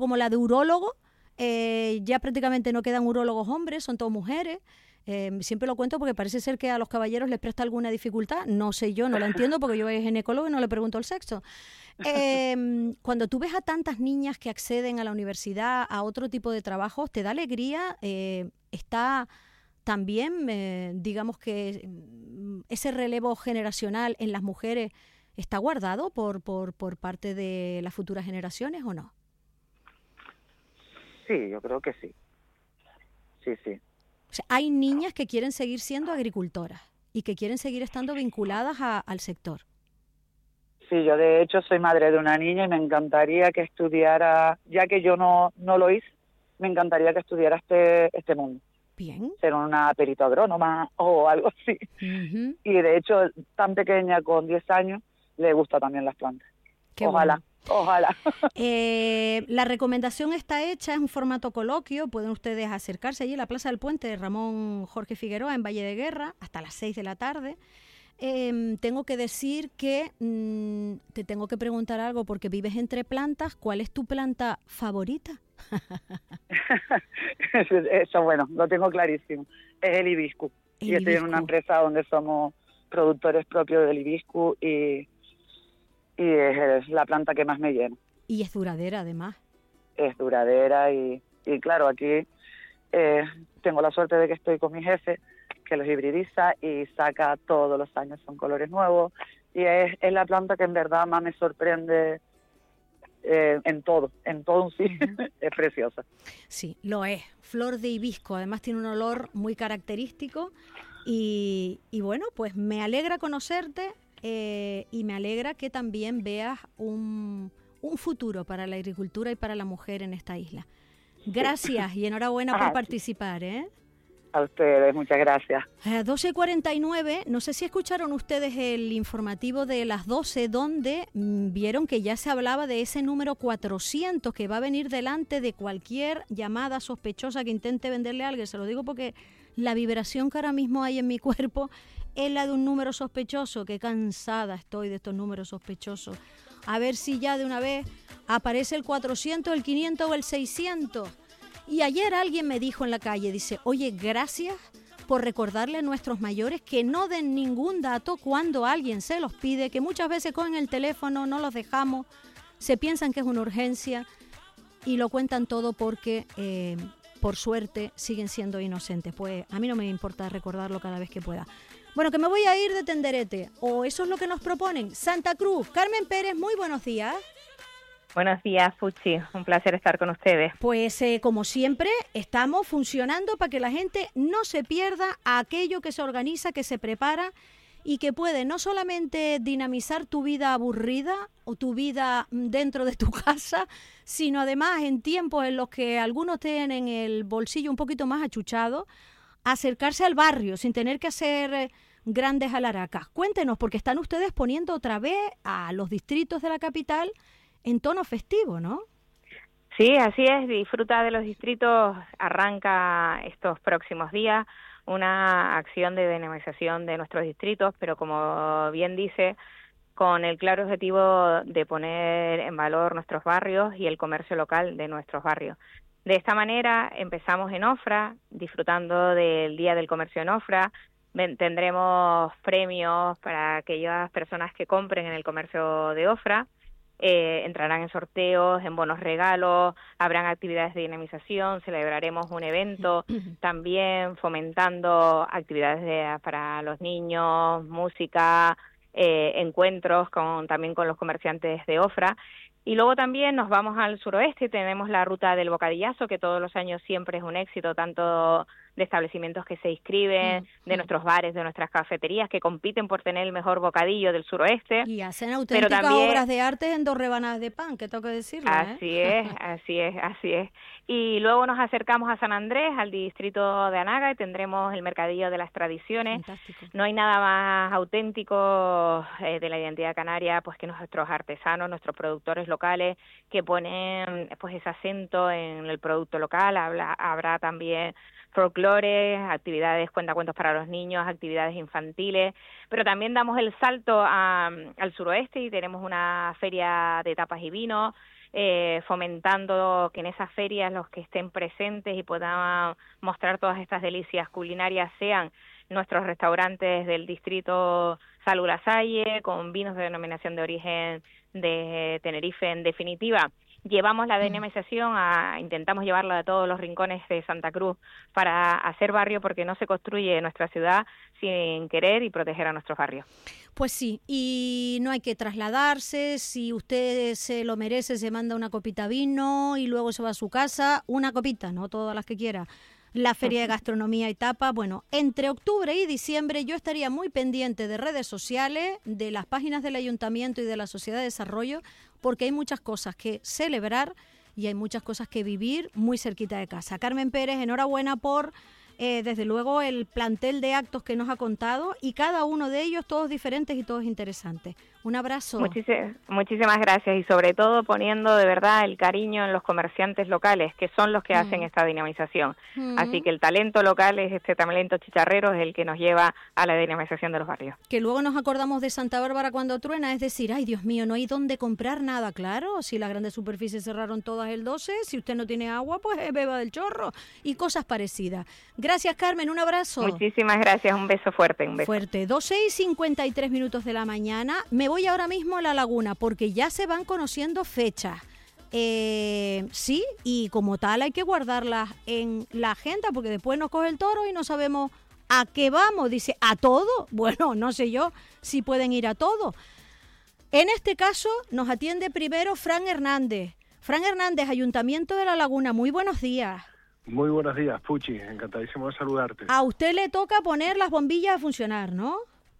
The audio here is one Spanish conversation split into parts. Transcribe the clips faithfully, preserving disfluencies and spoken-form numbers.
como la de urólogo, eh, ya prácticamente no quedan urólogos hombres, son todos mujeres. Eh, siempre lo cuento porque parece ser que a los caballeros les presta alguna dificultad, no sé yo, no la entiendo porque yo soy ginecólogo y no le pregunto el sexo. Eh, cuando tú ves a tantas niñas que acceden a la universidad, a otro tipo de trabajos, ¿te da alegría? Eh, ¿Está también, eh, digamos que ese relevo generacional en las mujeres está guardado por, por, por parte de las futuras generaciones o no? Sí, yo creo que sí. Sí, sí. O sea, hay niñas que quieren seguir siendo agricultoras y que quieren seguir estando vinculadas a, al sector. Sí, yo de hecho soy madre de una niña y me encantaría que estudiara, ya que yo no, no lo hice, me encantaría que estudiara este, este mundo. Bien. Ser una perito agrónoma o algo así. Uh-huh. Y de hecho, tan pequeña, con diez años, le gusta también las plantas. Qué ojalá, bueno. Ojalá. Eh, la recomendación está hecha, es un formato coloquio, pueden ustedes acercarse allí a la Plaza del Puente de Ramón Jorge Figueroa en Valle de Guerra hasta las seis de la tarde. Eh, tengo que decir que mmm, te tengo que preguntar algo porque vives entre plantas. ¿Cuál es tu planta favorita? Eso, bueno, lo tengo clarísimo. Es el hibiscus. El y estoy hibiscus. en una empresa donde somos productores propios del hibiscus y, y es la planta que más me llena. Y es duradera, además. Es duradera y, y claro, aquí eh, tengo la suerte de que estoy con mi jefe, que los hibridiza y saca todos los años, son colores nuevos, y es, es la planta que en verdad más me sorprende eh, en todo, en todo un sí, uh-huh. Es preciosa. Sí, lo es, flor de hibisco, además tiene un olor muy característico y, y bueno, pues me alegra conocerte eh, y me alegra que también veas un, un futuro para la agricultura y para la mujer en esta isla. Gracias sí. Y enhorabuena por ah, participar, ¿eh? A ustedes, muchas gracias. A doce cuarenta y nueve, no sé si escucharon ustedes el informativo de las doce, donde mmm, vieron que ya se hablaba de ese número cuatrocientos que va a venir delante de cualquier llamada sospechosa que intente venderle a alguien. Se lo digo porque la vibración que ahora mismo hay en mi cuerpo es la de un número sospechoso. Qué cansada estoy de estos números sospechosos. A ver si ya de una vez aparece el cuatrocientos, el quinientos o el seiscientos. Y ayer alguien me dijo en la calle, dice, oye, gracias por recordarle a nuestros mayores que no den ningún dato cuando alguien se los pide, que muchas veces cogen el teléfono, no los dejamos, se piensan que es una urgencia y lo cuentan todo porque, eh, por suerte, siguen siendo inocentes. Pues a mí no me importa recordarlo cada vez que pueda. Bueno, que me voy a ir de tenderete, o eso es lo que nos proponen. Santa Cruz, Carmen Pérez, muy buenos días. Buenos días, Fuchi. Un placer estar con ustedes. Pues, eh, como siempre, estamos funcionando para que la gente no se pierda aquello que se organiza, que se prepara y que puede no solamente dinamizar tu vida aburrida o tu vida dentro de tu casa, sino además en tiempos en los que algunos tienen el bolsillo un poquito más achuchado, acercarse al barrio sin tener que hacer eh, grandes alaracas. Cuéntenos, porque están ustedes poniendo otra vez a los distritos de la capital en tono festivo, ¿no? Sí, así es. Disfruta de los distritos. Arranca estos próximos días una acción de dinamización de nuestros distritos, pero como bien dice, con el claro objetivo de poner en valor nuestros barrios y el comercio local de nuestros barrios. De esta manera empezamos en Ofra, disfrutando del Día del Comercio en Ofra. Tendremos premios para aquellas personas que compren en el comercio de Ofra. Eh, entrarán en sorteos, en bonos regalos, habrán actividades de dinamización, celebraremos un evento, también fomentando actividades de, para los niños, música, eh, encuentros con también con los comerciantes de Ofra. Y luego también nos vamos al suroeste, tenemos la ruta del bocadillazo, que todos los años siempre es un éxito, tanto de establecimientos que se inscriben, mm, de mm. nuestros bares, de nuestras cafeterías, que compiten por tener el mejor bocadillo del suroeste. Y hacen auténticas también, obras de arte en dos rebanadas de pan, que tengo que decirlo. Así ¿eh? es, así es, así es. Y luego nos acercamos a San Andrés, al distrito de Anaga, y tendremos el Mercadillo de las Tradiciones. Fantástico. No hay nada más auténtico eh, de la identidad canaria pues que nuestros artesanos, nuestros productores locales, que ponen pues ese acento en el producto local. Habla, habrá también folclore, actividades, cuentacuentos para los niños, actividades infantiles, pero también damos el salto a, al suroeste y tenemos una feria de tapas y vinos, eh, fomentando que en esas ferias los que estén presentes y puedan mostrar todas estas delicias culinarias sean nuestros restaurantes del distrito Salud Lasalle, con vinos de denominación de origen de Tenerife. En definitiva, llevamos la dinamización, a, intentamos llevarla a todos los rincones de Santa Cruz para hacer barrio, porque no se construye nuestra ciudad sin querer y proteger a nuestros barrios. Pues sí, y no hay que trasladarse, si usted se lo merece, se manda una copita vino y luego se va a su casa, una copita, no todas las que quiera. La Feria de Gastronomía y Tapa, bueno, entre octubre y diciembre yo estaría muy pendiente de redes sociales, de las páginas del Ayuntamiento y de la Sociedad de Desarrollo, porque hay muchas cosas que celebrar y hay muchas cosas que vivir muy cerquita de casa. Carmen Pérez, enhorabuena por, eh, desde luego, el plantel de actos que nos ha contado, y cada uno de ellos todos diferentes y todos interesantes. Un abrazo. Muchísimas, muchísimas gracias, y sobre todo poniendo de verdad el cariño en los comerciantes locales, que son los que mm. hacen esta dinamización. Mm. Así que el talento local, es este talento chicharrero, es el que nos lleva a la dinamización de los barrios. Que luego nos acordamos de Santa Bárbara cuando truena, es decir, ay Dios mío, no hay dónde comprar nada, claro, si las grandes superficies cerraron todas el doce, si usted no tiene agua, pues eh, beba del chorro, y cosas parecidas. Gracias, Carmen, un abrazo. Muchísimas gracias, un beso fuerte. Un beso. Fuerte, doce y cincuenta y tres minutos de la mañana. Me voy ahora mismo a La Laguna porque ya se van conociendo fechas. Eh, sí, y como tal hay que guardarlas en la agenda porque después nos coge el toro y no sabemos a qué vamos. Dice, ¿a todo? Bueno, no sé yo si pueden ir a todo. En este caso nos atiende primero Fran Hernández. Fran Hernández, Ayuntamiento de La Laguna, muy buenos días. Muy buenos días, Puchi, encantadísimo de saludarte. A usted le toca poner las bombillas a funcionar, ¿no?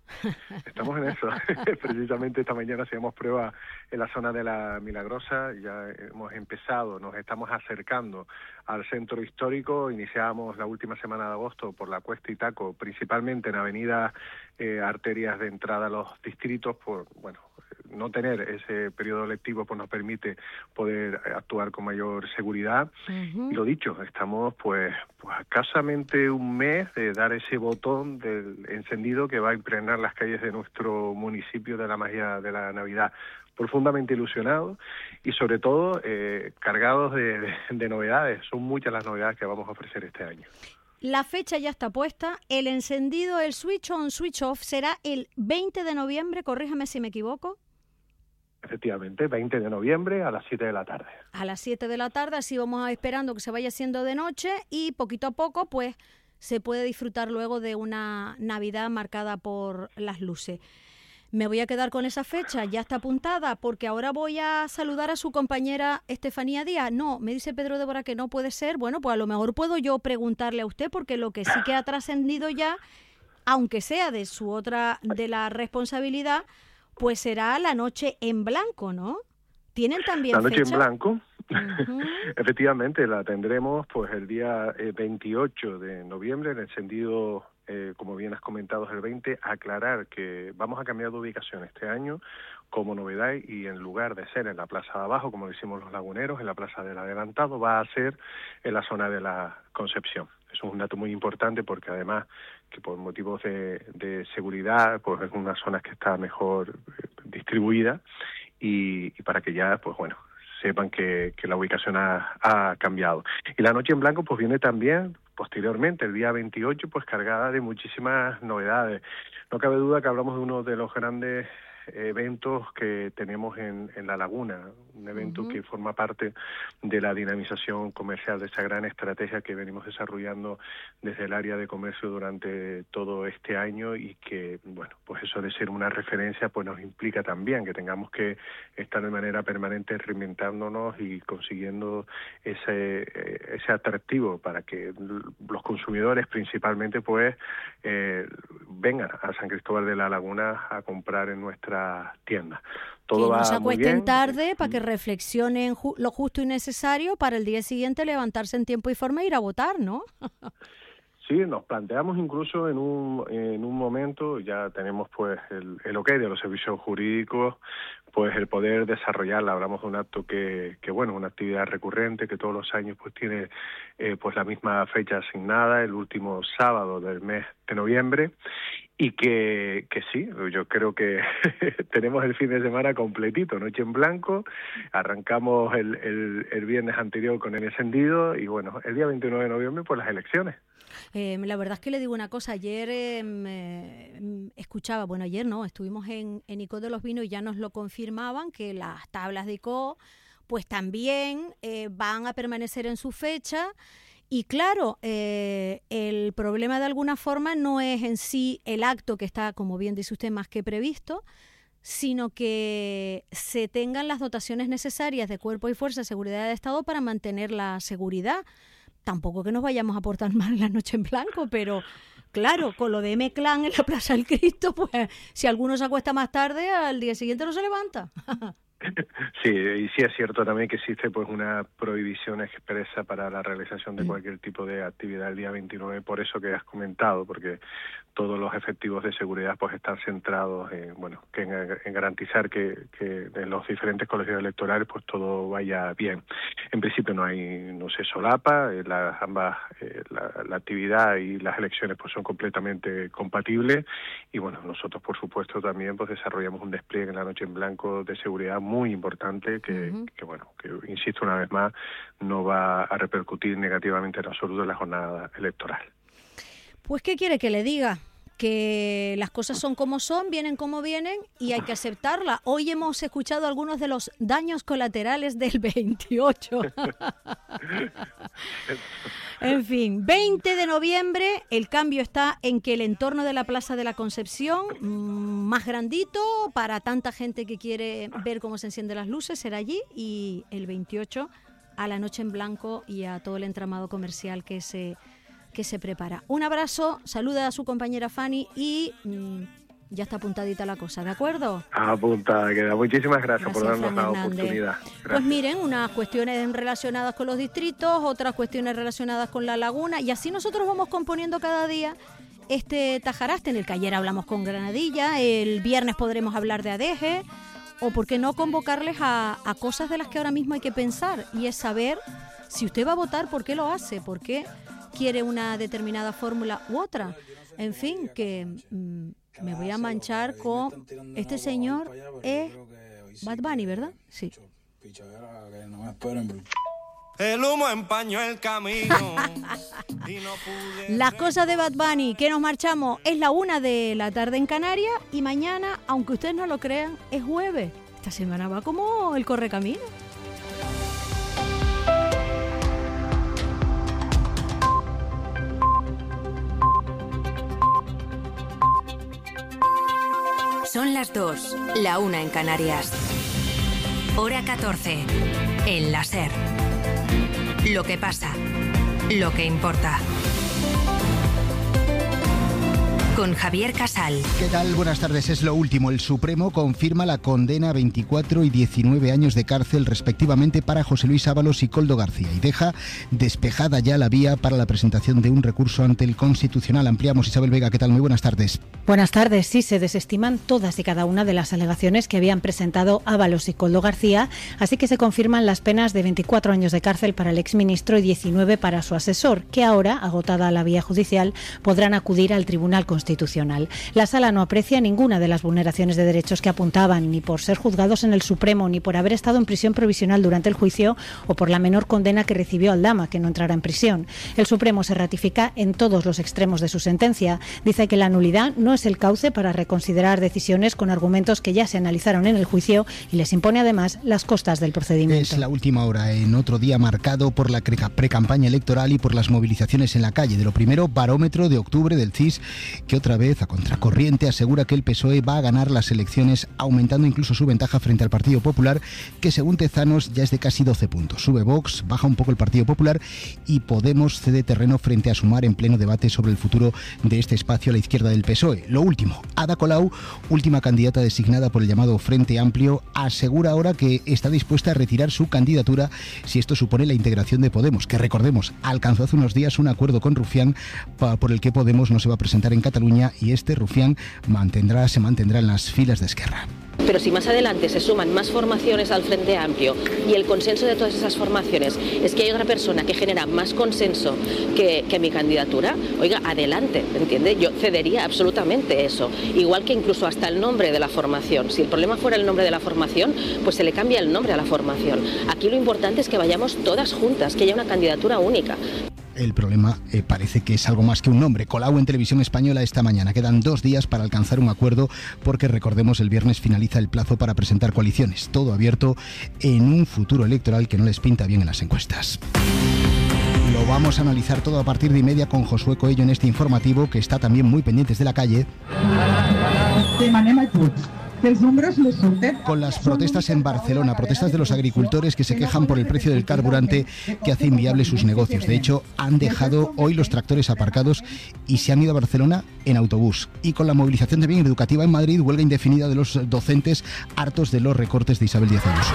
Estamos en eso. Precisamente esta mañana hacíamos prueba en la zona de la Milagrosa, ya hemos empezado, nos estamos acercando al centro histórico, iniciamos la última semana de agosto por la Cuesta Itaco, principalmente en avenidas, eh, arterias de entrada a los distritos, por, bueno, no tener ese periodo lectivo pues nos permite poder actuar con mayor seguridad. Uh-huh. Y lo dicho, estamos pues, pues escasamente un mes de dar ese botón del encendido que va a impregnar las calles de nuestro municipio de la magia de la Navidad. Profundamente ilusionados y sobre todo eh, cargados de, de, de novedades. Son muchas las novedades que vamos a ofrecer este año. La fecha ya está puesta. El encendido, el switch on, switch off, será el veinte de noviembre, corríjame si me equivoco. Efectivamente, veinte de noviembre a las siete de la tarde. A las siete de la tarde, así vamos esperando que se vaya haciendo de noche y poquito a poco pues se puede disfrutar luego de una Navidad marcada por las luces. Me voy a quedar con esa fecha, ya está apuntada, porque ahora voy a saludar a su compañera Estefanía Díaz. No, me dice Pedro Débora que no puede ser. Bueno, pues a lo mejor puedo yo preguntarle a usted, porque lo que sí que ha trascendido ya, aunque sea de su otra, de la responsabilidad, pues será la noche en blanco, ¿no? ¿Tienen también la noche fecha? En blanco? Uh-huh. Efectivamente, la tendremos pues el día eh, veintiocho de noviembre, el encendido, eh, como bien has comentado, es el veinte. Aclarar que vamos a cambiar de ubicación este año como novedad, y en lugar de ser en la Plaza de Abajo, como decimos los laguneros, en la Plaza del Adelantado, va a ser en la zona de la Concepción. Eso es un dato muy importante porque además que por motivos de, de seguridad, pues es una zona que está mejor eh, distribuida y, y para que ya, pues bueno, sepan que, que la ubicación ha, ha cambiado. Y la noche en blanco pues viene también posteriormente, el día veintiocho, pues cargada de muchísimas novedades. No cabe duda que hablamos de uno de los grandes eventos que tenemos en, en La Laguna, un evento uh-huh. que forma parte de la dinamización comercial, de esa gran estrategia que venimos desarrollando desde el área de comercio durante todo este año, y que, bueno, pues eso de ser una referencia pues nos implica también que tengamos que estar de manera permanente reinventándonos y consiguiendo ese, ese atractivo para que los consumidores principalmente pues eh, vengan a San Cristóbal de La Laguna a comprar en nuestra tienda. Todo que no va se muy acuesten bien. tarde para que reflexionen ju- lo justo y necesario para el día siguiente levantarse en tiempo y forma e ir a votar, ¿no? Sí, nos planteamos incluso en un en un momento, ya tenemos pues el, el ok de los servicios jurídicos, pues el poder desarrollarla. Hablamos de un acto que, que bueno, una actividad recurrente que todos los años pues tiene eh, pues la misma fecha asignada, el último sábado del mes de noviembre, y que, que sí, yo creo que tenemos el fin de semana completito, noche en blanco, arrancamos el, el, el viernes anterior con el encendido y bueno, el día veintinueve de noviembre pues las elecciones. Eh, la verdad es que le digo una cosa, ayer eh, me escuchaba, bueno ayer no, estuvimos en, en I C O de los Vinos y ya nos lo confirmaban que las tablas de I C O pues también eh, van a permanecer en su fecha y claro, eh, el problema de alguna forma no es en sí el acto que está, como bien dice usted, más que previsto, sino que se tengan las dotaciones necesarias de cuerpo y fuerza de seguridad de Estado para mantener la seguridad. Tampoco que nos vayamos a portar mal la noche en blanco, pero claro, con lo de M-Clan en la Plaza del Cristo, pues si alguno se acuesta más tarde, al día siguiente no se levanta. Sí, y sí es cierto también que existe pues una prohibición expresa para la realización de cualquier tipo de actividad el día veintinueve, por eso que has comentado, porque todos los efectivos de seguridad pues están centrados en, bueno, que en, en garantizar que, que en los diferentes colegios electorales pues todo vaya bien. En principio no hay, no se solapa, eh, las, ambas, eh, la, la actividad y las elecciones pues son completamente compatibles y bueno, nosotros por supuesto también pues desarrollamos un despliegue en la noche en blanco de seguridad muy importante que, uh-huh. que bueno, que insisto una vez más, no va a repercutir negativamente en absoluto en la jornada electoral. Pues, ¿qué quiere que le diga? Que las cosas son como son, vienen como vienen y hay que aceptarla. Hoy hemos escuchado algunos de los daños colaterales del veintiocho. En fin, veinte de noviembre, el cambio está en que el entorno de la Plaza de la Concepción, mmm, más grandito, para tanta gente que quiere ver cómo se encienden las luces, será allí, y el veintiocho a la noche en blanco y a todo el entramado comercial que se... que se prepara. Un abrazo, saluda a su compañera Fanny y mmm, ya está apuntadita la cosa, ¿de acuerdo? Apuntada queda. Muchísimas gracias, gracias por darnos la oportunidad. Gracias. Pues miren, unas cuestiones relacionadas con los distritos, otras cuestiones relacionadas con la laguna y así nosotros vamos componiendo cada día este Tajaraste en el que ayer hablamos con Granadilla, el viernes podremos hablar de Adeje o por qué no convocarles a, a cosas de las que ahora mismo hay que pensar y es saber si usted va a votar, por qué lo hace, por qué quiere una determinada fórmula u otra. En fin, que mmm, me voy a manchar con este señor es Bad Bunny, ¿verdad? Sí. El humo empañó el camino. Las cosas de Bad Bunny, que nos marchamos, es la una de la tarde en Canarias y mañana, aunque ustedes no lo crean, es jueves. Esta semana va como el correcamino. Son las dos, la una en Canarias. Hora catorce, en la SER. Lo que pasa, lo que importa. Con Javier Casal. ¿Qué tal? Buenas tardes. Es lo último. El Supremo confirma la condena a veinticuatro y diecinueve años de cárcel respectivamente para José Luis Ábalos y Koldo García y deja despejada ya la vía para la presentación de un recurso ante el Constitucional. Ampliamos. Isabel Vega, ¿qué tal? Muy buenas tardes. Buenas tardes. Sí, se desestiman todas y cada una de las alegaciones que habían presentado Ábalos y Koldo García, así que se confirman las penas de veinticuatro años de cárcel para el exministro y diecinueve para su asesor, que ahora, agotada la vía judicial, podrán acudir al Tribunal Constitucional. La Sala no aprecia ninguna de las vulneraciones de derechos que apuntaban, ni por ser juzgados en el Supremo, ni por haber estado en prisión provisional durante el juicio o por la menor condena que recibió Aldama, que no entrará en prisión. El Supremo se ratifica en todos los extremos de su sentencia. Dice que la nulidad no es el cauce para reconsiderar decisiones con argumentos que ya se analizaron en el juicio y les impone además las costas del procedimiento. Es la última hora, en otro día marcado por la precampaña electoral y por las movilizaciones en la calle. De lo primero, barómetro de octubre del C I S, que otra vez, a contracorriente, asegura que el P S O E va a ganar las elecciones, aumentando incluso su ventaja frente al Partido Popular, que según Tezanos ya es de casi doce puntos. Sube Vox, baja un poco el Partido Popular y Podemos cede terreno frente a Sumar en pleno debate sobre el futuro de este espacio a la izquierda del P S O E. Lo último, Ada Colau, última candidata designada por el llamado Frente Amplio, asegura ahora que está dispuesta a retirar su candidatura si esto supone la integración de Podemos, que recordemos, alcanzó hace unos días un acuerdo con Rufián por el que Podemos no se va a presentar en Cataluña y este Rufián mantendrá, se mantendrá en las filas de Esquerra. Pero si más adelante se suman más formaciones al Frente Amplio y el consenso de todas esas formaciones es que hay otra persona que genera más consenso que, que mi candidatura, oiga, adelante, ¿entiende? Yo cedería absolutamente eso. Igual que incluso hasta el nombre de la formación. Si el problema fuera el nombre de la formación, pues se le cambia el nombre a la formación. Aquí lo importante es que vayamos todas juntas, que haya una candidatura única. El problema eh, parece que es algo más que un nombre. Colau en Televisión Española esta mañana. Quedan dos días para alcanzar un acuerdo porque, recordemos, el viernes finaliza el plazo para presentar coaliciones. Todo abierto en un futuro electoral que no les pinta bien en las encuestas. Lo vamos a analizar todo a partir de y media con Josué Coello en este informativo, que está también muy pendientes de la calle. Con las protestas en Barcelona, protestas de los agricultores que se quejan por el precio del carburante que hace inviable sus negocios. De hecho, han dejado hoy los tractores aparcados y se han ido a Barcelona en autobús. Y con la movilización también educativa en Madrid, huelga indefinida de los docentes hartos de los recortes de Isabel Díaz Ayuso.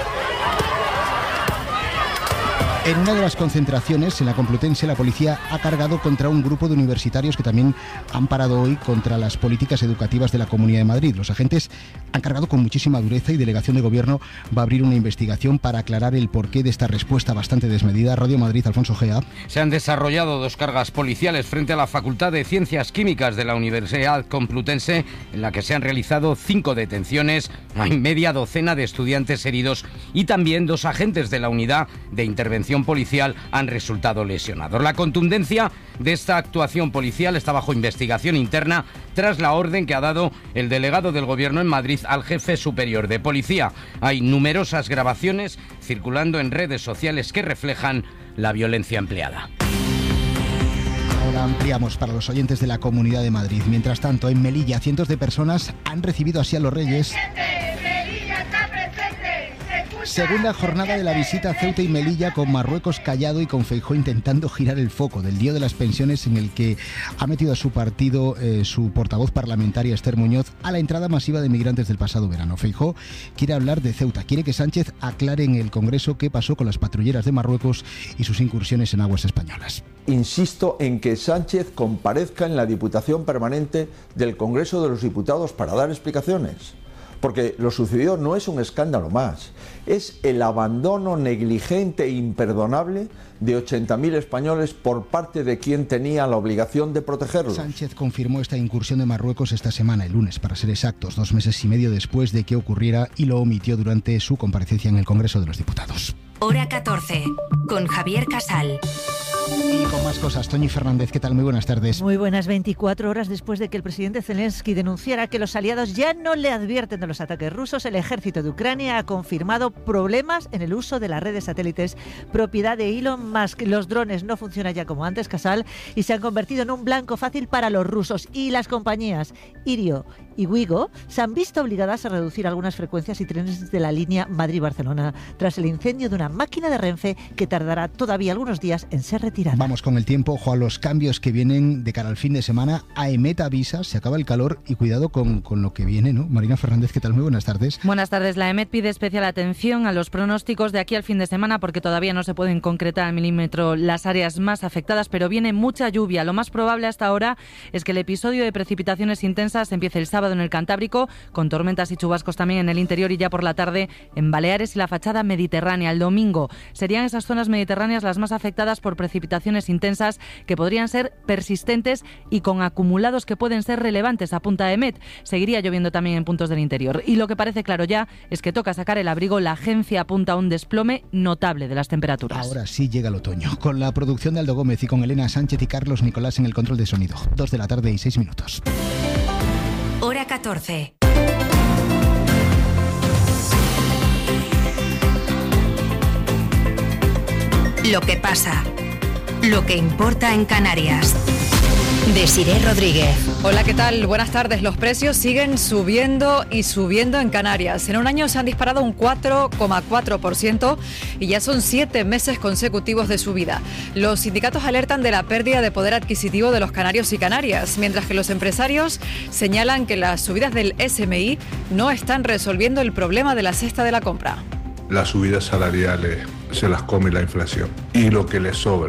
En una de las concentraciones, en la Complutense, la policía ha cargado contra un grupo de universitarios que también han parado hoy contra las políticas educativas de la Comunidad de Madrid. Los agentes han cargado con muchísima dureza y Delegación de Gobierno va a abrir una investigación para aclarar el porqué de esta respuesta bastante desmedida. Radio Madrid, Alfonso Gea. Se han desarrollado dos cargas policiales frente a la Facultad de Ciencias Químicas de la Universidad Complutense, en la que se han realizado cinco detenciones, hay media docena de estudiantes heridos y también dos agentes de la Unidad de Intervención Policial han resultado lesionados. La contundencia de esta actuación policial está bajo investigación interna tras la orden que ha dado el delegado del Gobierno en Madrid al jefe superior de policía. Hay numerosas grabaciones circulando en redes sociales que reflejan la violencia empleada. Ahora ampliamos para los oyentes de la Comunidad de Madrid. Mientras tanto, en Melilla, cientos de personas han recibido así a los Reyes. Segunda jornada de la visita a Ceuta y Melilla, con Marruecos callado y con Feijóo intentando girar el foco del lío de las pensiones, en el que ha metido a su partido eh, su portavoz parlamentaria Esther Muñoz a la entrada masiva de migrantes del pasado verano. Feijóo quiere hablar de Ceuta, quiere que Sánchez aclare en el Congreso qué pasó con las patrulleras de Marruecos y sus incursiones en aguas españolas. Insisto en que Sánchez comparezca en la Diputación Permanente del Congreso de los Diputados para dar explicaciones. Porque lo sucedido no es un escándalo más, es el abandono negligente e imperdonable de ochenta mil españoles por parte de quien tenía la obligación de protegerlos. Sánchez confirmó esta incursión de Marruecos esta semana, el lunes, para ser exactos, dos meses y medio después de que ocurriera, y lo omitió durante su comparecencia en el Congreso de los Diputados. Hora catorce, con Javier Casal. Y con más cosas, Toñi Fernández, ¿qué tal? Muy buenas tardes. Muy buenas. Veinticuatro horas después de que el presidente Zelensky denunciara que los aliados ya no le advierten de los ataques rusos, el ejército de Ucrania ha confirmado problemas en el uso de las redes satélites propiedad de Elon Musk. Los drones no funcionan ya como antes, Casal, y se han convertido en un blanco fácil para los rusos. Y las compañías Irio y Wigo se han visto obligadas a reducir algunas frecuencias y trenes de la línea Madrid-Barcelona tras el incendio de una máquina de Renfe que tardará todavía algunos días en ser retirada. Vamos con el tiempo, ojo a los cambios que vienen de cara al fin de semana. AEMET avisa, se acaba el calor y cuidado con, con lo que viene, ¿no? Marina Fernández, ¿qué tal? Muy buenas tardes. Buenas tardes. La AEMET pide especial atención a los pronósticos de aquí al fin de semana porque todavía no se pueden concretar al milímetro las áreas más afectadas, pero viene mucha lluvia. Lo más probable hasta ahora es que el episodio de precipitaciones intensas empiece el sábado en el Cantábrico, con tormentas y chubascos también en el interior y ya por la tarde en Baleares y la fachada mediterránea. El domingo serían esas zonas mediterráneas las más afectadas por precipitaciones intensas que podrían ser persistentes y con acumulados que pueden ser relevantes, apunta AEMET. Seguiría lloviendo también en puntos del interior. Y lo que parece claro ya es que toca sacar el abrigo. La agencia apunta a un desplome notable de las temperaturas. Ahora sí llega el otoño, con la producción de Aldo Gómez y con Elena Sánchez y Carlos Nicolás en el control de sonido. Dos de la tarde y seis minutos. Hora catorce. Lo que pasa, lo que importa en Canarias. Desiré Rodríguez. Hola, ¿qué tal? Buenas tardes. Los precios siguen subiendo y subiendo en Canarias. En un año se han disparado un cuatro coma cuatro por ciento y ya son siete meses consecutivos de subida. Los sindicatos alertan de la pérdida de poder adquisitivo de los canarios y canarias, mientras que los empresarios señalan que las subidas del S M I no están resolviendo el problema de la cesta de la compra. Las subidas salariales se las come la inflación y lo que les sobra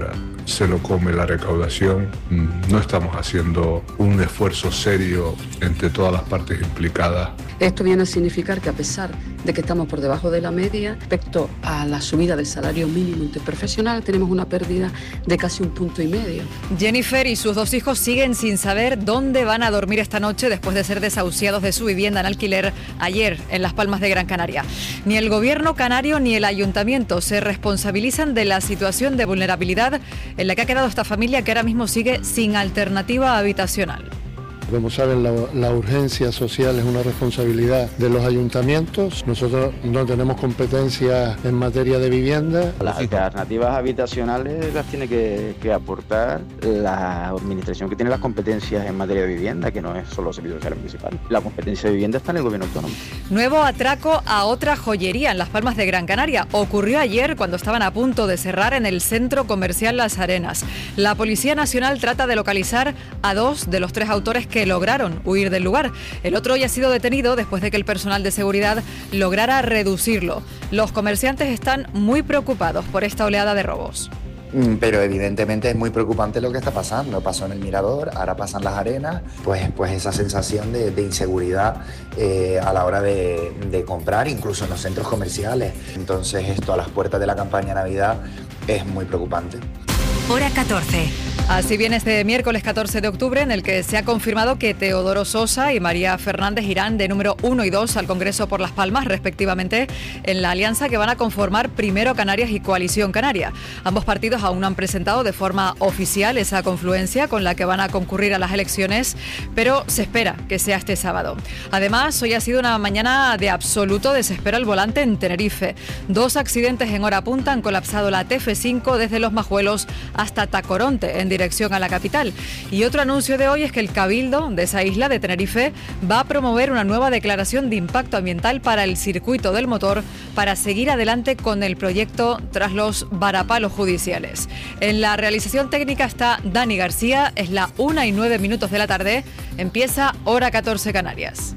se lo come la recaudación. No estamos haciendo un esfuerzo serio entre todas las partes implicadas. Esto viene a significar que a pesar de que estamos por debajo de la media, respecto a la subida del salario mínimo interprofesional, tenemos una pérdida de casi un punto y medio. Jennifer y sus dos hijos siguen sin saber dónde van a dormir esta noche después de ser desahuciados de su vivienda en alquiler ayer en Las Palmas de Gran Canaria. Ni el gobierno canario ni el ayuntamiento se responsabilizan de la situación de vulnerabilidad en la que ha quedado esta familia, que ahora mismo sigue sin alternativa habitacional. Como saben, la, la urgencia social es una responsabilidad de los ayuntamientos. Nosotros no tenemos competencia en materia de vivienda. Las alternativas habitacionales las tiene que, que aportar la administración que tiene las competencias en materia de vivienda, que no es solo el Servicio Social Municipal. La competencia de vivienda está en el Gobierno Autónomo. Nuevo atraco a otra joyería en Las Palmas de Gran Canaria. Ocurrió ayer cuando estaban a punto de cerrar en el centro comercial Las Arenas. La Policía Nacional trata de localizar a dos de los tres autores que lograron huir del lugar. El otro ya ha sido detenido después de que el personal de seguridad lograra reducirlo. Los comerciantes están muy preocupados por esta oleada de robos. Pero evidentemente es muy preocupante lo que está pasando. Pasó en el Mirador, ahora pasan Las Arenas, pues, pues esa sensación de, de inseguridad eh, a la hora de, de comprar, incluso en los centros comerciales. Entonces esto a las puertas de la campaña Navidad es muy preocupante. Hora catorce. Así viene este miércoles catorce de octubre, en el que se ha confirmado que Teodoro Sosa y María Fernández irán de número uno y dos al Congreso por Las Palmas, respectivamente, en la alianza que van a conformar Primero Canarias y Coalición Canaria. Ambos partidos aún no han presentado de forma oficial esa confluencia con la que van a concurrir a las elecciones, pero se espera que sea este sábado. Además, hoy ha sido una mañana de absoluto desespero al volante en Tenerife. Dos accidentes en hora punta han colapsado la T F cinco desde Los Majuelos hasta Tacoronte, en dirección a la capital. Y otro anuncio de hoy es que el Cabildo de esa isla de Tenerife va a promover una nueva declaración de impacto ambiental para el circuito del motor para seguir adelante con el proyecto tras los varapalos judiciales. En la realización técnica está Dani García. Es la una y nueve minutos de la tarde. Empieza Hora catorce Canarias.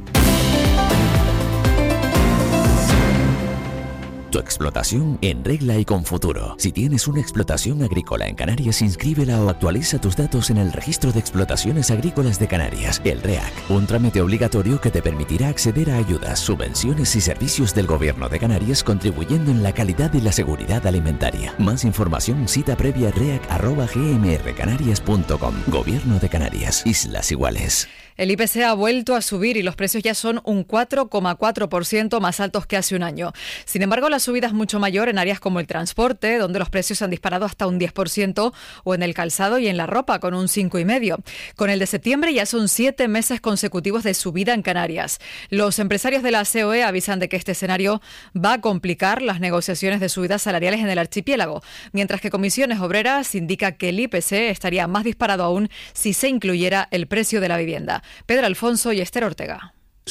Tu explotación en regla y con futuro. Si tienes una explotación agrícola en Canarias, inscríbela o actualiza tus datos en el Registro de Explotaciones Agrícolas de Canarias, el REAC. Un trámite obligatorio que te permitirá acceder a ayudas, subvenciones y servicios del Gobierno de Canarias, contribuyendo en la calidad y la seguridad alimentaria. Más información, cita previa reac arroba gmrcanarias punto com. Gobierno de Canarias. Islas Iguales. El I P C ha vuelto a subir y los precios ya son un cuatro coma cuatro por ciento más altos que hace un año. Sin embargo, la subida es mucho mayor en áreas como el transporte, donde los precios han disparado hasta un diez por ciento, o en el calzado y en la ropa, con un cinco coma cinco por ciento. Con el de septiembre ya son siete meses consecutivos de subida en Canarias. Los empresarios de la C O E avisan de que este escenario va a complicar las negociaciones de subidas salariales en el archipiélago, mientras que Comisiones Obreras indica que el I P C estaría más disparado aún si se incluyera el precio de la vivienda. Pedro Alfonso y Esther Ortega.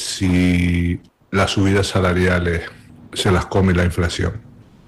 Si las subidas salariales se las come la inflación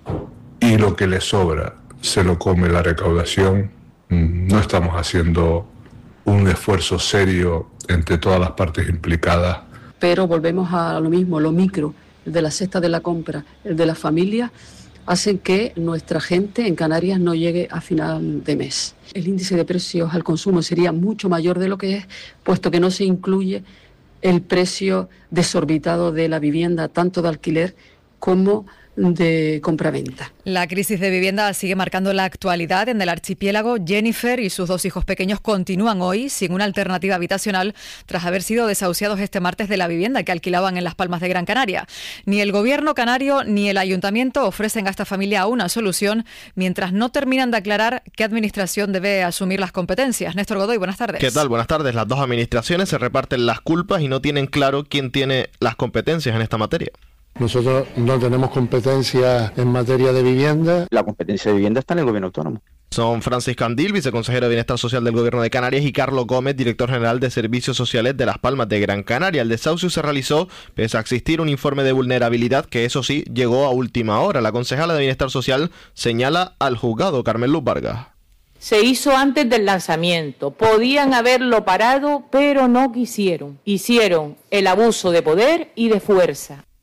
y lo que le sobra se lo come la recaudación, no estamos haciendo un esfuerzo serio entre todas las partes implicadas. Pero volvemos a lo mismo, lo micro, el de la cesta de la compra, el de la familia, hacen que nuestra gente en Canarias no llegue a final de mes. El índice de precios al consumo sería mucho mayor de lo que es, puesto que no se incluye el precio desorbitado de la vivienda, tanto de alquiler como de compraventa. La crisis de vivienda sigue marcando la actualidad en el archipiélago. Jennifer y sus dos hijos pequeños continúan hoy sin una alternativa habitacional tras haber sido desahuciados este martes de la vivienda que alquilaban en Las Palmas de Gran Canaria. Ni el gobierno canario ni el ayuntamiento ofrecen a esta familia una solución mientras no terminan de aclarar qué administración debe asumir las competencias. Néstor Godoy, buenas tardes. ¿Qué tal? Buenas tardes. Las dos administraciones se reparten las culpas y no tienen claro quién tiene las competencias en esta materia. Nosotros no tenemos competencia en materia de vivienda. La competencia de vivienda está en el Gobierno Autónomo. Son Francisco Andil, viceconsejero de Bienestar Social del Gobierno de Canarias, y Carlos Gómez, director general de Servicios Sociales de Las Palmas de Gran Canaria. El desahucio se realizó pese a existir un informe de vulnerabilidad que, eso sí, llegó a última hora. La concejala de Bienestar Social señala al juzgado, Carmen Luz Vargas. Se hizo antes del lanzamiento. Podían haberlo parado, pero no quisieron. Hicieron el abuso de poder y de fuerza.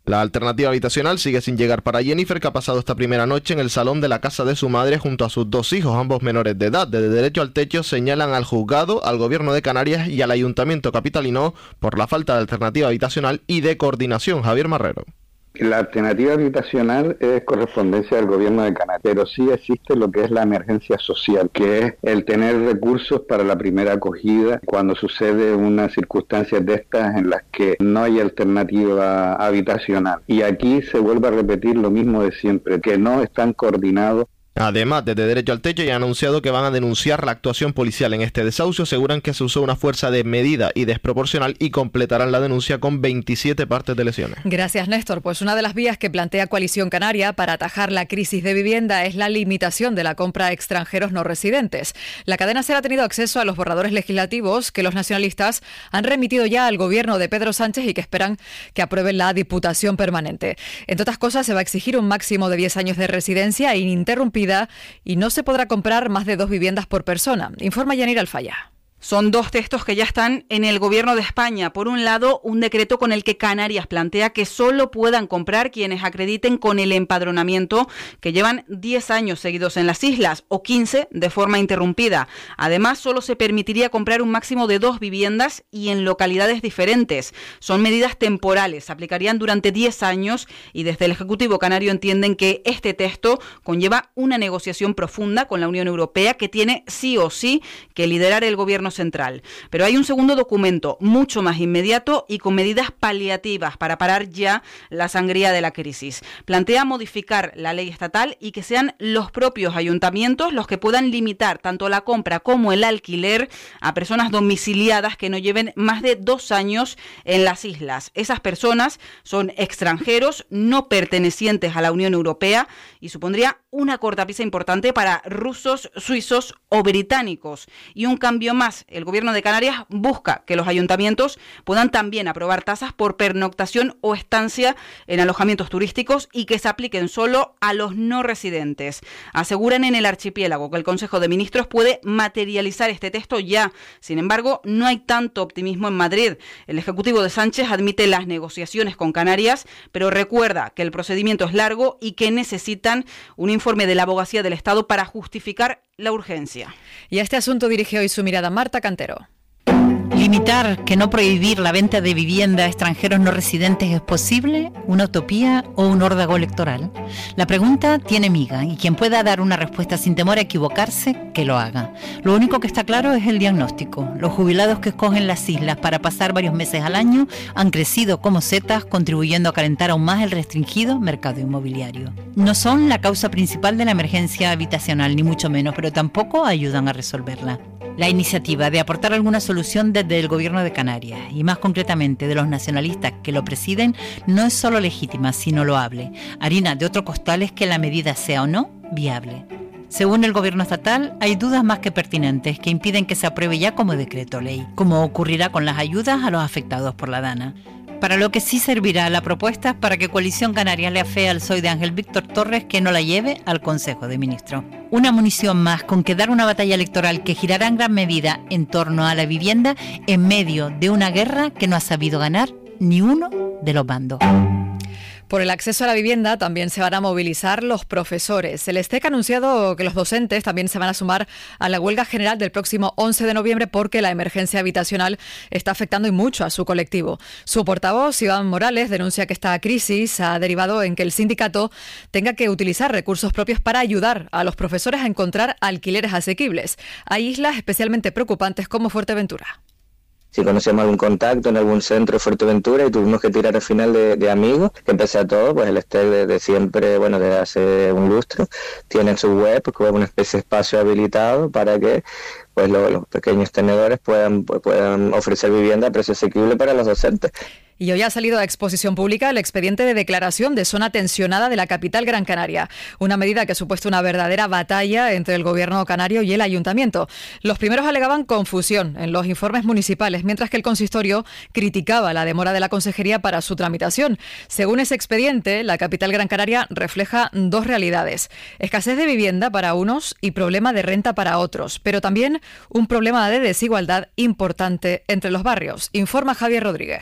La alternativa habitacional sigue sin llegar para Jennifer, que ha pasado esta primera noche en el salón de la casa de su madre junto a sus dos hijos, ambos menores de edad. Desde Derecho al Techo señalan al juzgado, al Gobierno de Canarias y al Ayuntamiento capitalino por la falta de alternativa habitacional y de coordinación. Javier Marrero. La alternativa habitacional es correspondencia del Gobierno de Canarias, pero sí existe lo que es la emergencia social, que es el tener recursos para la primera acogida cuando sucede una circunstancia de estas en las que no hay alternativa habitacional. Y aquí se vuelve a repetir lo mismo de siempre, que no están coordinados. Además, desde Derecho al Techo ya han anunciado que van a denunciar la actuación policial en este desahucio. Aseguran que se usó una fuerza desmedida y desproporcional y completarán la denuncia con veintisiete partes de lesiones. Gracias, Néstor. Pues una de las vías que plantea Coalición Canaria para atajar la crisis de vivienda es la limitación de la compra a extranjeros no residentes. La cadena SER ha tenido acceso a los borradores legislativos que los nacionalistas han remitido ya al gobierno de Pedro Sánchez y que esperan que aprueben la Diputación Permanente. Entre otras cosas, se va a exigir un máximo de diez años de residencia ininterrumpida y no se podrá comprar más de dos viviendas por persona. Informa Yanira Alfaya. Son dos textos que ya están en el Gobierno de España. Por un lado, un decreto con el que Canarias plantea que solo puedan comprar quienes acrediten con el empadronamiento que llevan diez años seguidos en las islas o quince de forma interrumpida. Además, solo se permitiría comprar un máximo de dos viviendas y en localidades diferentes. Son medidas temporales, se aplicarían durante diez años y desde el Ejecutivo canario entienden que este texto conlleva una negociación profunda con la Unión Europea que tiene sí o sí que liderar el Gobierno central. Pero hay un segundo documento mucho más inmediato y con medidas paliativas para parar ya la sangría de la crisis. Plantea modificar la ley estatal y que sean los propios ayuntamientos los que puedan limitar tanto la compra como el alquiler a personas domiciliadas que no lleven más de dos años en las islas. Esas personas son extranjeros no pertenecientes a la Unión Europea y supondría una cortapisa importante para rusos, suizos o británicos. Y un cambio más, el Gobierno de Canarias busca que los ayuntamientos puedan también aprobar tasas por pernoctación o estancia en alojamientos turísticos y que se apliquen solo a los no residentes. Aseguran en el archipiélago que el Consejo de Ministros puede materializar este texto ya. Sin embargo, no hay tanto optimismo en Madrid. El Ejecutivo de Sánchez admite las negociaciones con Canarias, pero recuerda que el procedimiento es largo y que necesitan un informe de la Abogacía del Estado para justificar la urgencia. Y a este asunto dirige hoy su mirada Marta Cantero. Limitar, que no prohibir la venta de vivienda a extranjeros no residentes es posible, una utopía o un órdago electoral. La pregunta tiene miga y quien pueda dar una respuesta sin temor a equivocarse, que lo haga. Lo único que está claro es el diagnóstico. Los jubilados que escogen las islas para pasar varios meses al año han crecido como setas, contribuyendo a calentar aún más el restringido mercado inmobiliario. No son la causa principal de la emergencia habitacional, ni mucho menos, pero tampoco ayudan a resolverla. La iniciativa de aportar alguna solución desde el Gobierno de Canarias y más concretamente de los nacionalistas que lo presiden no es solo legítima, sino loable. Harina de otro costal es que la medida sea o no viable. Según el Gobierno estatal, hay dudas más que pertinentes que impiden que se apruebe ya como decreto ley, como ocurrirá con las ayudas a los afectados por la DANA. Para lo que sí servirá la propuesta es para que Coalición Canaria le afee al P S O E de Ángel Víctor Torres que no la lleve al Consejo de Ministros. Una munición más con que dar una batalla electoral que girará en gran medida en torno a la vivienda en medio de una guerra que no ha sabido ganar ni uno de los bandos. Por el acceso a la vivienda también se van a movilizar los profesores. El STEC ha anunciado que los docentes también se van a sumar a la huelga general del próximo once de noviembre porque la emergencia habitacional está afectando y mucho a su colectivo. Su portavoz, Iván Morales, denuncia que esta crisis ha derivado en que el sindicato tenga que utilizar recursos propios para ayudar a los profesores a encontrar alquileres asequibles. Hay islas especialmente preocupantes como Fuerteventura. Si conocíamos algún contacto en algún centro de Fuerteventura y tuvimos que tirar al final de, de amigos, que pese a todo, pues el STEC de, de siempre, bueno, desde hace un lustro, tiene en su web como una especie de espacio habilitado para que pues lo, los pequeños tenedores puedan, pues, puedan ofrecer vivienda a precio asequible para los docentes. Y hoy ha salido a exposición pública el expediente de declaración de zona tensionada de la capital Gran Canaria, una medida que ha supuesto una verdadera batalla entre el gobierno canario y el ayuntamiento. Los primeros alegaban confusión en los informes municipales, mientras que el consistorio criticaba la demora de la consejería para su tramitación. Según ese expediente, la capital Gran Canaria refleja dos realidades: escasez de vivienda para unos y problema de renta para otros, pero también un problema de desigualdad importante entre los barrios, informa Javier Rodríguez.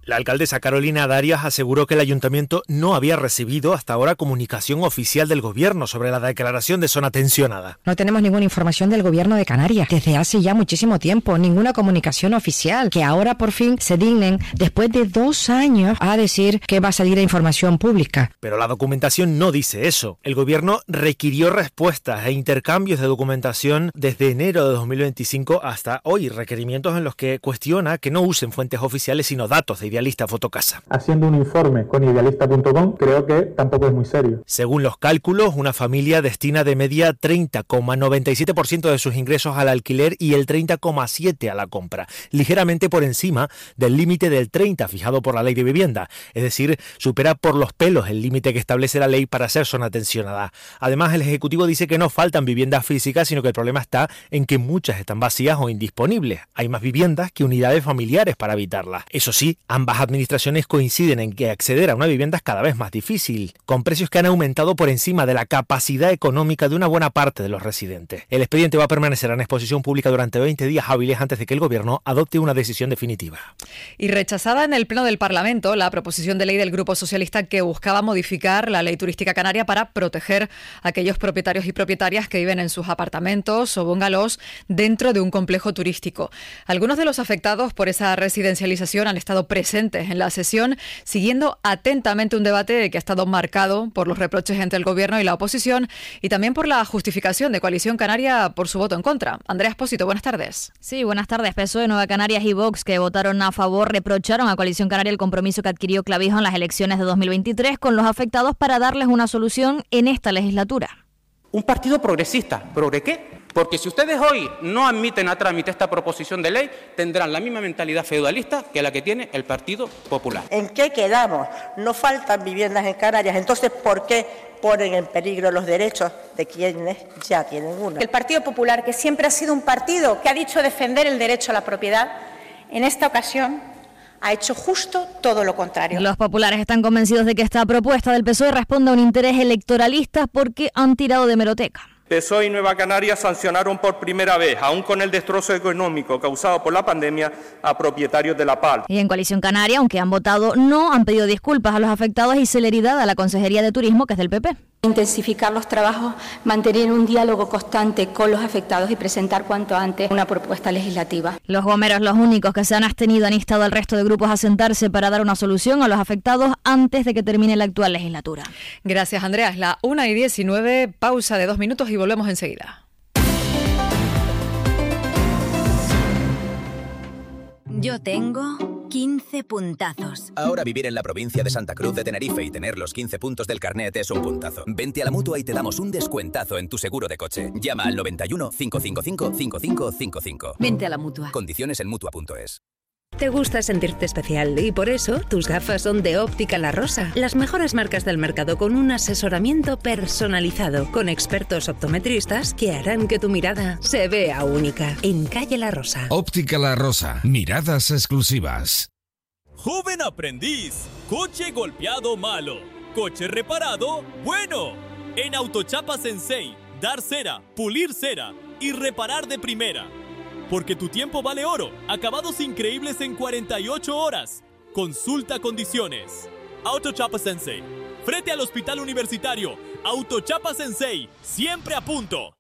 La alcaldesa Carolina Darias aseguró que el ayuntamiento no había recibido hasta ahora comunicación oficial del gobierno sobre la declaración de zona tensionada. No tenemos ninguna información del gobierno de Canarias desde hace ya muchísimo tiempo, ninguna comunicación oficial, que ahora por fin se dignen, después de dos años, a decir que va a salir a información pública. Pero la documentación no dice eso. El gobierno requirió respuestas e intercambios de documentación desde enero de dos mil veinticinco hasta hoy, requerimientos en los que cuestiona que no usen fuentes oficiales sino datos de Idealista Fotocasa. Haciendo un informe con idealista punto com, creo que tampoco es muy serio. Según los cálculos, una familia destina de media treinta coma noventa y siete por ciento de sus ingresos al alquiler y el treinta coma siete por ciento a la compra, ligeramente por encima del límite del treinta fijado por la Ley de Vivienda, es decir, supera por los pelos el límite que establece la ley para ser zona tensionada. Además, el Ejecutivo dice que no faltan viviendas físicas, sino que el problema está en que muchas están vacías o indisponibles. Hay más viviendas que unidades familiares para habitarlas. Eso sí, ambas administraciones coinciden en que acceder a una vivienda es cada vez más difícil, con precios que han aumentado por encima de la capacidad económica de una buena parte de los residentes. El expediente va a permanecer en exposición pública durante veinte días hábiles antes de que el Gobierno adopte una decisión definitiva. Y rechazada en el Pleno del Parlamento la proposición de ley del Grupo Socialista que buscaba modificar la ley turística canaria para proteger a aquellos propietarios y propietarias que viven en sus apartamentos o bungalows dentro de un complejo turístico. Algunos de los afectados por esa residencialización han estado presentes en la sesión, siguiendo atentamente un debate que ha estado marcado por los reproches entre el Gobierno y la oposición y también por la justificación de Coalición Canaria por su voto en contra. Andrea Espósito, buenas tardes. Sí, buenas tardes. P S O E, Nueva Canarias y Vox, que votaron a favor, reprocharon a Coalición Canaria el compromiso que adquirió Clavijo en las elecciones de dos mil veintitrés con los afectados para darles una solución en esta legislatura. Un partido progresista. ¿Progre qué? Porque si ustedes hoy no admiten a trámite esta proposición de ley, tendrán la misma mentalidad feudalista que la que tiene el Partido Popular. ¿En qué quedamos? No faltan viviendas en Canarias, entonces ¿por qué ponen en peligro los derechos de quienes ya tienen una? El Partido Popular, que siempre ha sido un partido que ha dicho defender el derecho a la propiedad, en esta ocasión ha hecho justo todo lo contrario. Los populares están convencidos de que esta propuesta del P S O E responde a un interés electoralista porque han tirado de hemeroteca. P S O E y Nueva Canarias sancionaron por primera vez, aún con el destrozo económico causado por la pandemia, a propietarios de la P A L. Y en Coalición Canaria, aunque han votado no, han pedido disculpas a los afectados y celeridad a la Consejería de Turismo, que es del P P. Intensificar los trabajos, mantener un diálogo constante con los afectados y presentar cuanto antes una propuesta legislativa. Los gomeros, los únicos que se han abstenido, han instado al resto de grupos a sentarse para dar una solución a los afectados antes de que termine la actual legislatura. Gracias, Andrea. Es la una y diecinueve, pausa de dos minutos y volvemos enseguida. Yo tengo quince puntazos. Ahora vivir en la provincia de Santa Cruz de Tenerife y tener los quince puntos del carnet es un puntazo. Vente a la Mutua y te damos un descuentazo en tu seguro de coche. Llama al noventa y uno, cincuecientos cincuenta y cinco, cincuenta y cinco cincuenta y cinco. Vente a la Mutua. Condiciones en mutua punto es. Te gusta sentirte especial y por eso tus gafas son de Óptica La Rosa. Las mejores marcas del mercado con un asesoramiento personalizado con expertos optometristas que harán que tu mirada se vea única. En Calle La Rosa. Óptica La Rosa. Miradas exclusivas. Joven aprendiz. Coche golpeado malo. Coche reparado bueno. En Autochapa Sensei. Dar cera, pulir cera y reparar de primera. Porque tu tiempo vale oro. Acabados increíbles en cuarenta y ocho horas. Consulta condiciones. Autochapa Sensei. Frente al Hospital Universitario. Autochapa Sensei. Siempre a punto.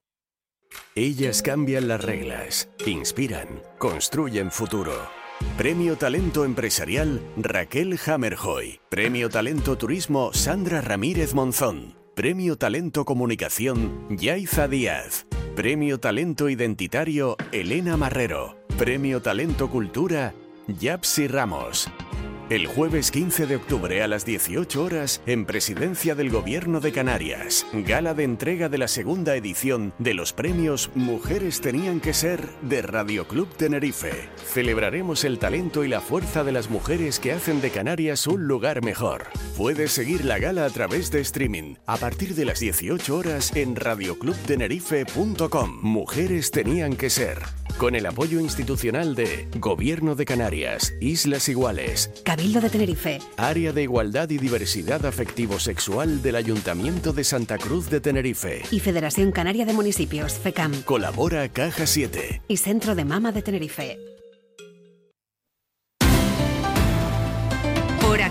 Ellas cambian las reglas. Inspiran. Construyen futuro. Premio Talento Empresarial Raquel Hammerhoy. Premio Talento Turismo Sandra Ramírez Monzón. Premio Talento Comunicación Yaiza Díaz. Premio Talento Identitario Elena Marrero. Premio Talento Cultura Yapsi Ramos. El jueves quince de octubre a las dieciocho horas en Presidencia del Gobierno de Canarias. Gala de entrega de la segunda edición de los premios Mujeres Tenían que Ser de Radio Club Tenerife. Celebraremos el talento y la fuerza de las mujeres que hacen de Canarias un lugar mejor. Puedes seguir la gala a través de streaming a partir de las dieciocho horas en radio club tenerife punto com. Mujeres Tenían que Ser. Con el apoyo institucional de Gobierno de Canarias, Islas Iguales, Cabildo de Tenerife, Área de Igualdad y Diversidad Afectivo-Sexual del Ayuntamiento de Santa Cruz de Tenerife y Federación Canaria de Municipios, FECAM. Colabora Caja siete y Centro de Mama de Tenerife.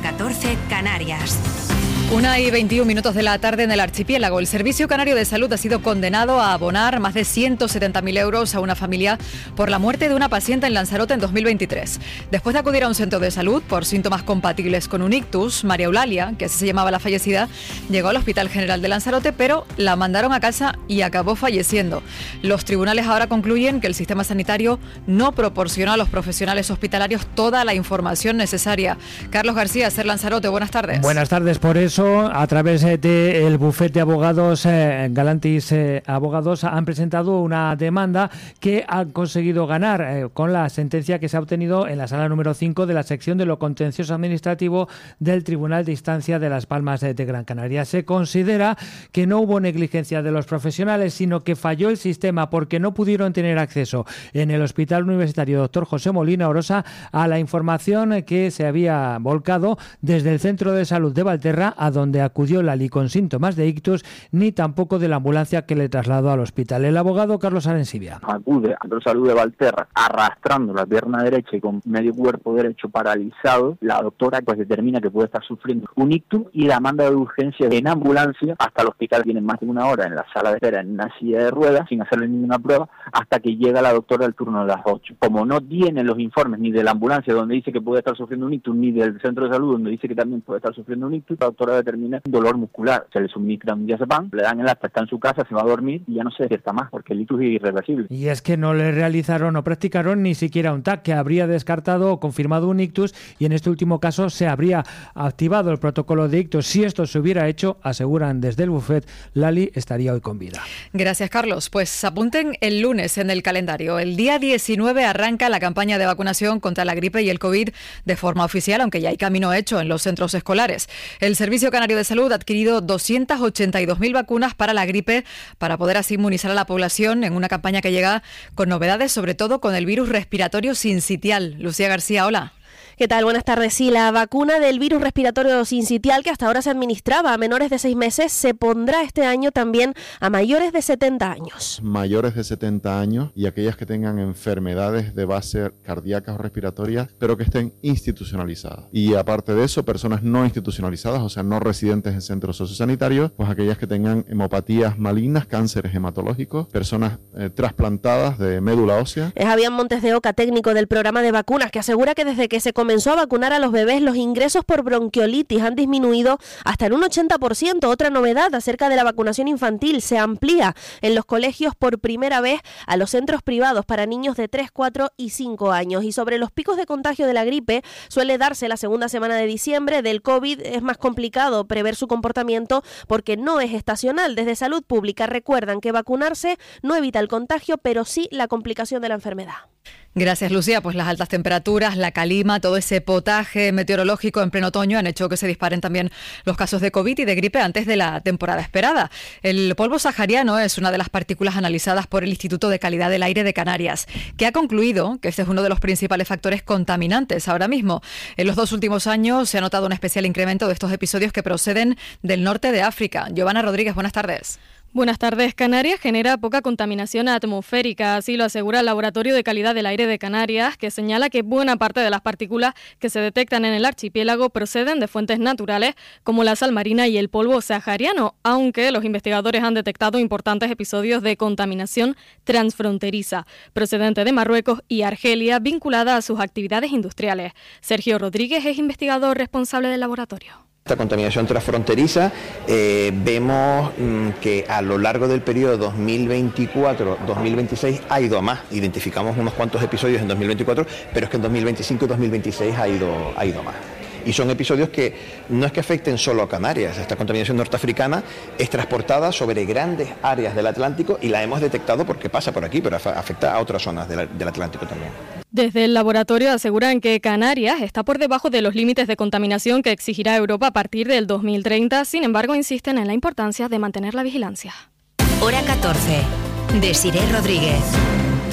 catorce, Canarias. Una y veintiún minutos de la tarde en el archipiélago. El Servicio Canario de Salud ha sido condenado a abonar más de ciento setenta mil euros a una familia por la muerte de una paciente en Lanzarote en dos mil veintitrés. Después de acudir a un centro de salud por síntomas compatibles con un ictus, María Eulalia, que así se llamaba la fallecida, llegó al Hospital General de Lanzarote, pero la mandaron a casa y acabó falleciendo. Los tribunales ahora concluyen que el sistema sanitario no proporciona a los profesionales hospitalarios toda la información necesaria. Carlos García, Ser Lanzarote, buenas tardes. Buenas tardes. Por eso, a través del bufete de abogados eh, Galantis eh, Abogados, han presentado una demanda que han conseguido ganar eh, con la sentencia que se ha obtenido en la sala número cinco de la sección de lo contencioso administrativo del Tribunal de Instancia de Las Palmas de, de Gran Canaria. Se considera que no hubo negligencia de los profesionales, sino que falló el sistema porque no pudieron tener acceso en el Hospital Universitario Doctor José Molina Orosa a la información que se había volcado desde el Centro de Salud de Valterra, a donde acudió Lali con síntomas de ictus, ni tampoco de la ambulancia que le trasladó al hospital. El abogado Carlos Arensibia. Acude al Centro de Salud de Valterra arrastrando la pierna derecha y con medio cuerpo derecho paralizado. La doctora pues determina que puede estar sufriendo un ictus y la manda de urgencia en ambulancia hasta el hospital. Tienen más de una hora en la sala de espera en una silla de ruedas sin hacerle ninguna prueba hasta que llega la doctora al turno de las ocho. Como no tienen los informes ni de la ambulancia donde dice que puede estar sufriendo un ictus, ni del centro de salud donde dice que también puede estar sufriendo un ictus, la doctora determina un dolor muscular. Se le suministra un diazepam, le dan el acta, está en su casa, se va a dormir y ya no se despierta más porque el ictus es irreversible. Y es que no le realizaron o practicaron ni siquiera un T A C, que habría descartado o confirmado un ictus, y en este último caso se habría activado el protocolo de ictus. Si esto se hubiera hecho, aseguran desde el bufet, Lali estaría hoy con vida. Gracias, Carlos. Pues apunten el lunes en el calendario. El día diecinueve arranca la campaña de vacunación contra la gripe y el COVID de forma oficial, aunque ya hay camino hecho en los centros escolares. El Servicio Canario de Salud ha adquirido doscientas ochenta y dos mil vacunas para la gripe para poder así inmunizar a la población en una campaña que llega con novedades, sobre todo con el virus respiratorio sincitial. Lucía García, hola. ¿Qué tal? Buenas tardes. Sí, la vacuna del virus respiratorio sincitial, que hasta ahora se administraba a menores de seis meses, se pondrá este año también a mayores de setenta años. Mayores de setenta años y aquellas que tengan enfermedades de base cardíacas o respiratorias, pero que estén institucionalizadas. Y aparte de eso, personas no institucionalizadas, o sea, no residentes en centros sociosanitarios, pues aquellas que tengan hemopatías malignas, cánceres hematológicos, personas eh, trasplantadas de médula ósea. Es Javier Montes de Oca, técnico del programa de vacunas, que asegura que desde que se comenzó a vacunar a los bebés, los ingresos por bronquiolitis han disminuido hasta en un ochenta por ciento. Otra novedad acerca de la vacunación infantil: se amplía en los colegios por primera vez a los centros privados para niños de tres, cuatro y cinco años. Y sobre los picos de contagio de la gripe, suele darse la segunda semana de diciembre. Del COVID es más complicado prever su comportamiento porque no es estacional. Desde Salud Pública recuerdan que vacunarse no evita el contagio, pero sí la complicación de la enfermedad. Gracias, Lucía. Pues las altas temperaturas, la calima, todo ese potaje meteorológico en pleno otoño han hecho que se disparen también los casos de COVID y de gripe antes de la temporada esperada. El polvo sahariano es una de las partículas analizadas por el Instituto de Calidad del Aire de Canarias, que ha concluido que este es uno de los principales factores contaminantes ahora mismo. En los dos últimos años se ha notado un especial incremento de estos episodios que proceden del norte de África. Giovanna Rodríguez, buenas tardes. Buenas tardes. Canarias genera poca contaminación atmosférica, así lo asegura el Laboratorio de Calidad del Aire de Canarias, que señala que buena parte de las partículas que se detectan en el archipiélago proceden de fuentes naturales como la sal marina y el polvo sahariano, aunque los investigadores han detectado importantes episodios de contaminación transfronteriza, procedente de Marruecos y Argelia, vinculada a sus actividades industriales. Sergio Rodríguez es investigador responsable del laboratorio. Esta contaminación transfronteriza, eh, vemos mmm, que a lo largo del periodo dos mil veinticuatro dos mil veintiséis ha ido a más. Identificamos unos cuantos episodios en dos mil veinticuatro, pero es que en dos mil veinticinco y dos mil veintiséis ha ido, ha ido a más. Y son episodios que no es que afecten solo a Canarias. Esta contaminación norteafricana es transportada sobre grandes áreas del Atlántico y la hemos detectado porque pasa por aquí, pero afecta a otras zonas del, del Atlántico también. Desde el laboratorio aseguran que Canarias está por debajo de los límites de contaminación que exigirá Europa a partir del dos mil treinta. Sin embargo, insisten en la importancia de mantener la vigilancia. Hora catorce. Desiree Rodríguez.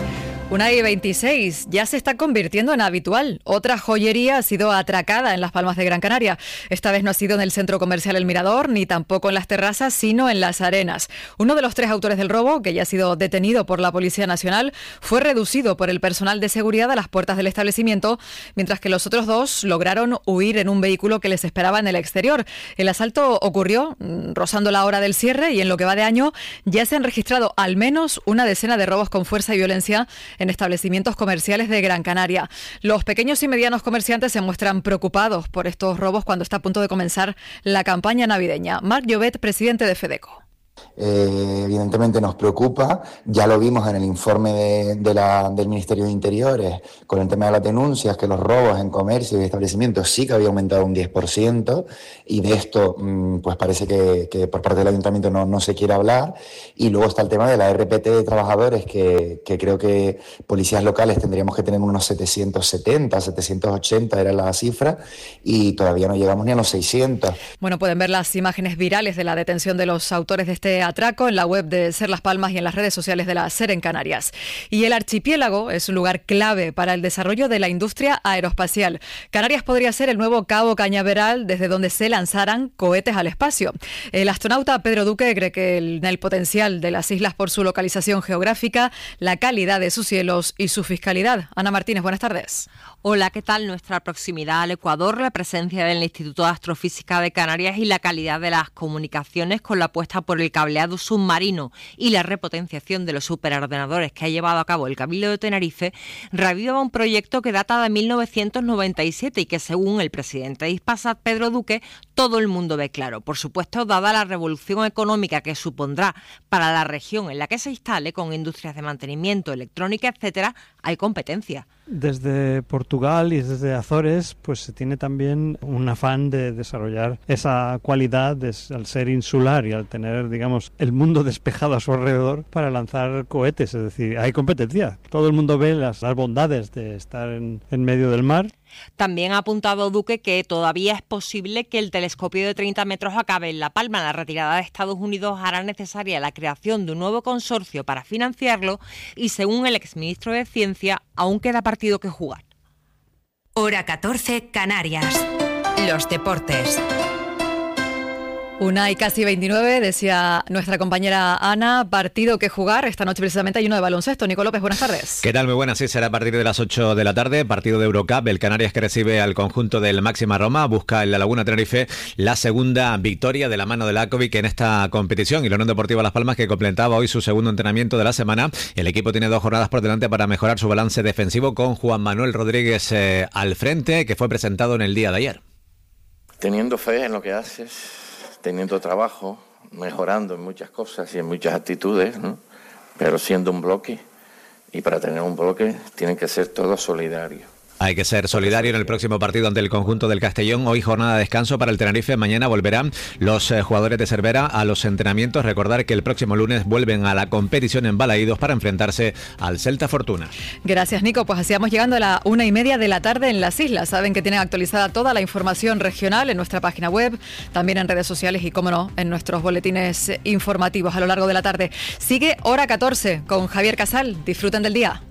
Una y veintiséis ya se está convirtiendo en habitual. Otra joyería ha sido atracada en Las Palmas de Gran Canaria. Esta vez no ha sido en el centro comercial El Mirador, ni tampoco en las terrazas, sino en Las Arenas. Uno de los tres autores del robo, que ya ha sido detenido por la Policía Nacional, fue reducido por el personal de seguridad a las puertas del establecimiento, mientras que los otros dos lograron huir en un vehículo que les esperaba en el exterior. El asalto ocurrió rozando la hora del cierre y en lo que va de año ya se han registrado al menos una decena de robos con fuerza y violencia en establecimientos comerciales de Gran Canaria. Los pequeños y medianos comerciantes se muestran preocupados por estos robos cuando está a punto de comenzar la campaña navideña. Marc Llobet, presidente de FEDECO. Eh, evidentemente nos preocupa, ya lo vimos en el informe de, de la, del Ministerio de Interiores con el tema de las denuncias, que los robos en comercio y establecimientos sí que había aumentado un diez por ciento y de esto pues parece que, que por parte del Ayuntamiento no, no se quiere hablar. Y luego está el tema de la R P T de trabajadores, que, que creo que policías locales tendríamos que tener unos setecientos setenta, setecientos ochenta era la cifra y todavía no llegamos ni a los seiscientos. Bueno, pueden ver las imágenes virales de la detención de los autores de este atraco en la web de SER Las Palmas y en las redes sociales de la SER en Canarias. Y el archipiélago es un lugar clave para el desarrollo de la industria aeroespacial. Canarias podría ser el nuevo Cabo Cañaveral desde donde se lanzaran cohetes al espacio. El astronauta Pedro Duque cree que el, el potencial de las islas por su localización geográfica, la calidad de sus cielos y su fiscalidad. Ana Martínez, buenas tardes. Hola, ¿qué tal? Nuestra proximidad al Ecuador, la presencia del Instituto de Astrofísica de Canarias y la calidad de las comunicaciones con la apuesta por el cableado submarino y la repotenciación de los superordenadores que ha llevado a cabo el Cabildo de Tenerife reaviva un proyecto que data de mil novecientos noventa y siete y que, según el presidente de Hispasat, Pedro Duque, todo el mundo ve claro. Por supuesto, dada la revolución económica que supondrá para la región en la que se instale, con industrias de mantenimiento, electrónica, etcétera, hay competencia. Desde Portugal y desde Azores pues se tiene también un afán de desarrollar esa cualidad de, al ser insular y al tener, digamos, el mundo despejado a su alrededor para lanzar cohetes. Es decir, hay competencia. Todo el mundo ve las, las bondades de estar en, en medio del mar. También ha apuntado Duque que todavía es posible que el telescopio de treinta metros acabe en La Palma. La retirada de Estados Unidos hará necesaria la creación de un nuevo consorcio para financiarlo y, según el exministro de Ciencia, aún queda partido que jugar. Hora catorce, Canarias. Los deportes. Una y casi veintinueve, decía nuestra compañera Ana, partido que jugar. Esta noche precisamente hay uno de baloncesto. Nico López, buenas tardes. ¿Qué tal? Muy buenas, sí, será a partir de las ocho de la tarde, partido de Eurocup. El Canarias, que recibe al conjunto del Máxima Roma, busca en la Laguna Tenerife la segunda victoria de la mano de Lakovic en esta competición. Y la Unión Deportiva Las Palmas, que completaba hoy su segundo entrenamiento de la semana. El equipo tiene dos jornadas por delante para mejorar su balance defensivo, con Juan Manuel Rodríguez eh, al frente, que fue presentado en el día de ayer. Teniendo fe en lo que haces, teniendo trabajo, mejorando en muchas cosas y en muchas actitudes, ¿no? Pero siendo un bloque, y para tener un bloque tienen que ser todos solidarios. Hay que ser solidario en el próximo partido ante el conjunto del Castellón. Hoy jornada de descanso para el Tenerife. Mañana volverán los eh, jugadores de Cervera a los entrenamientos. Recordar que el próximo lunes vuelven a la competición en Balaídos para enfrentarse al Celta Fortuna. Gracias, Nico. Pues así vamos llegando a la una y media de la tarde en las islas. Saben que tienen actualizada toda la información regional en nuestra página web, también en redes sociales y, como no, en nuestros boletines informativos a lo largo de la tarde. Sigue Hora catorce con Javier Casal. Disfruten del día.